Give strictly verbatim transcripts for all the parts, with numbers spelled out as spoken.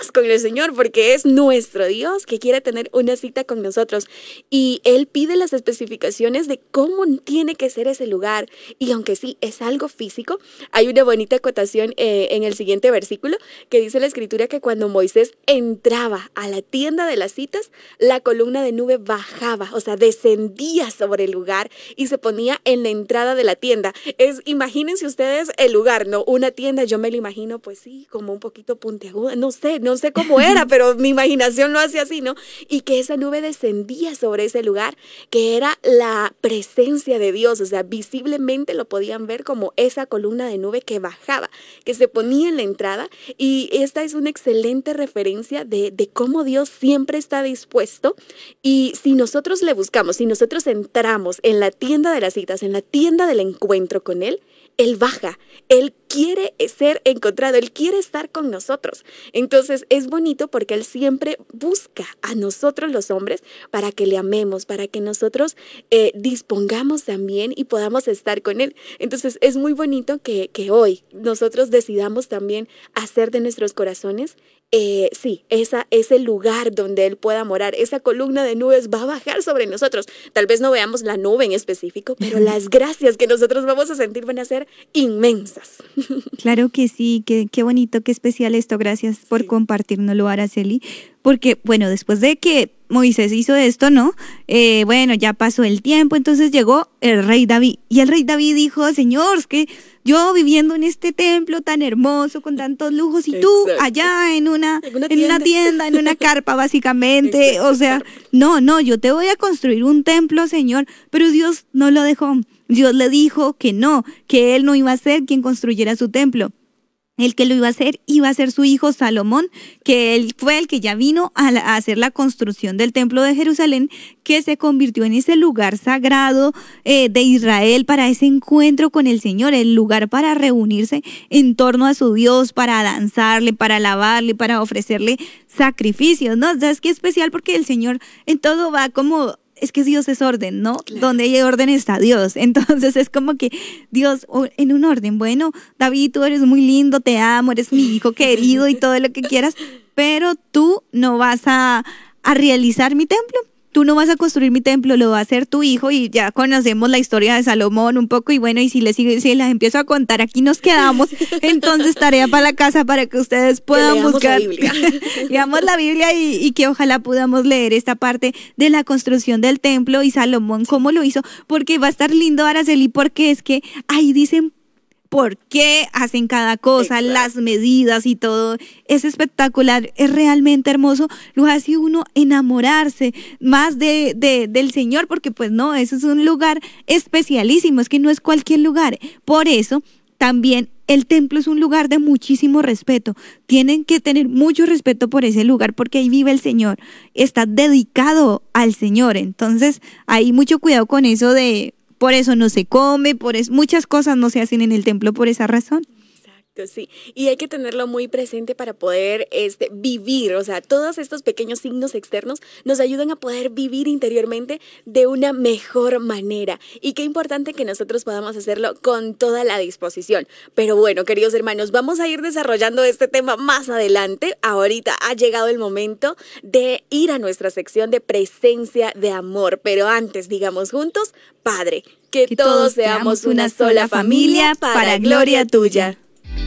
más con el Señor porque es nuestro Dios que quiere tener una cita con nosotros. Y Él pide las especificaciones de cómo tiene que ser ese lugar. Y aunque sí es algo físico, hay una bonita acotación eh, en el siguiente versículo que dice la Escritura que cuando Moisés entraba a la tienda de las citas, la columna de nube bajaba, o sea, descendía sobre el lugar y se ponía en la entrada de la tienda. Es, imagínense ustedes el lugar, ¿no? Una tienda, yo me lo imagino, pues sí, como un poquito puntiaguda, no sé, no sé cómo era, pero mi imaginación lo hace así, ¿no? Y que esa nube descendía sobre ese lugar, que era la presencia de Dios, o sea, visiblemente lo podían ver como esa columna de nube que bajaba, que se ponía en la entrada, y esta es una excelente referencia de, de cómo Dios siempre está dispuesto, y si nosotros le buscamos, si nosotros entramos en la tienda de las citas, en la tienda del encuentro con Él, Él baja, Él quiere ser encontrado, Él quiere estar con nosotros. Entonces es bonito porque Él siempre busca a nosotros los hombres para que le amemos, para que nosotros eh, dispongamos también y podamos estar con Él. Entonces es muy bonito que, que hoy nosotros decidamos también hacer de nuestros corazones Eh, sí, esa, ese lugar donde Él pueda morar, esa columna de nubes va a bajar sobre nosotros. Tal vez no veamos la nube en específico, pero las gracias que nosotros vamos a sentir van a ser inmensas. Claro que sí, qué, qué bonito, qué especial esto. Gracias por sí. compartirnoslo, Araceli. Porque, bueno, después de que Moisés hizo esto, ¿no? Eh, bueno, ya pasó el tiempo, entonces llegó el rey David. Y el rey David dijo, Señor, es que yo viviendo en este templo tan hermoso, con tantos lujos, y tú Exacto. allá en una, en, una en una tienda, en una carpa, básicamente. Exacto. O sea, no, no, yo te voy a construir un templo, Señor. Pero Dios no lo dejó. Dios le dijo que no, que Él no iba a ser quien construyera su templo. El que lo iba a hacer iba a ser su hijo Salomón, que él fue el que ya vino a, la, a hacer la construcción del templo de Jerusalén, que se convirtió en ese lugar sagrado eh, de Israel para ese encuentro con el Señor, el lugar para reunirse en torno a su Dios, para danzarle, para alabarle, para ofrecerle sacrificios, ¿no? O sea, es que es especial porque el Señor en todo va como... Es que Dios es orden, ¿no? Claro. Donde hay orden está Dios. Entonces es como que Dios en un orden. Bueno, David, tú eres muy lindo, te amo, eres mi hijo querido y todo lo que quieras, pero tú no vas a, a realizar mi templo. Tú no vas a construir mi templo, lo va a hacer tu hijo. Y ya conocemos la historia de Salomón un poco. Y bueno, y si les, si les empiezo a contar, aquí nos quedamos. Entonces, tarea para la casa para que ustedes puedan leamos buscar. La Biblia. Leamos la Biblia y, y que ojalá podamos leer esta parte de la construcción del templo y Salomón, cómo lo hizo. Porque va a estar lindo, Araceli, porque es que ahí dicen por qué hacen cada cosa, Exacto. las medidas y todo. Es espectacular, es realmente hermoso. Lo hace uno enamorarse más de, de, del Señor, porque pues no, eso es un lugar especialísimo, es que no es cualquier lugar. Por eso también el templo es un lugar de muchísimo respeto. Tienen que tener mucho respeto por ese lugar porque ahí vive el Señor. Está dedicado al Señor. Entonces hay mucho cuidado con eso de... Por eso no se come, por eso muchas cosas no se hacen en el templo por esa razón. Sí, y hay que tenerlo muy presente para poder este, vivir, o sea, todos estos pequeños signos externos nos ayudan a poder vivir interiormente de una mejor manera, y qué importante que nosotros podamos hacerlo con toda la disposición. Pero bueno, queridos hermanos, vamos a ir desarrollando este tema más adelante. Ahorita ha llegado el momento de ir a nuestra sección de presencia de amor, pero antes digamos juntos, Padre, que, que todos, todos seamos una sola familia para, para gloria tuya.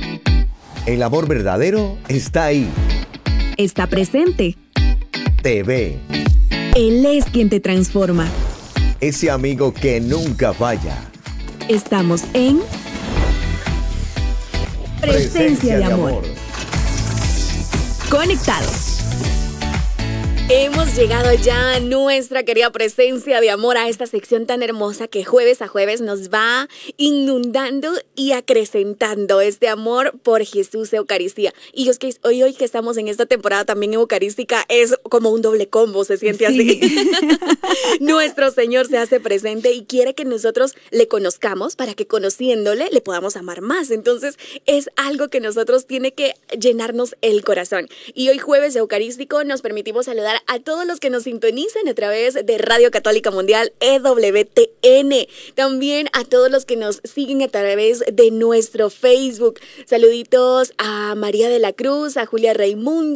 El amor verdadero está ahí. Está presente. Te ve. Él es quien te transforma. Ese amigo que nunca falla. Estamos en Presencia, Presencia de, amor. de amor. Conectados. Hemos llegado ya a nuestra querida presencia de amor, a esta sección tan hermosa que jueves a jueves nos va inundando y acrecentando este amor por Jesús Eucaristía. Y es que hoy, hoy que estamos en esta temporada también eucarística, es como un doble combo, se siente sí. así. Nuestro Señor se hace presente y quiere que nosotros le conozcamos para que conociéndole le podamos amar más. Entonces es algo que nosotros tiene que llenarnos el corazón. Y hoy jueves eucarístico nos permitimos saludar a todos los que nos sintonizan a través de Radio Católica Mundial E W T N. También a todos los que nos siguen a través de nuestro Facebook. Saluditos a María de la Cruz, a Julia Raimundo,